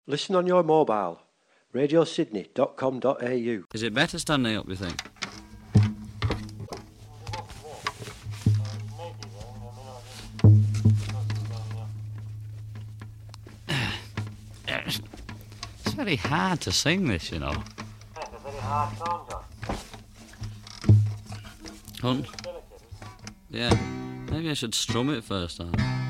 Listen on your mobile. radiosydney.com.au. Is it better standing up, you think? It's very hard to sing this, you know. It's a very hard song, John. Hunt? Yeah. Maybe I should strum it first, huh?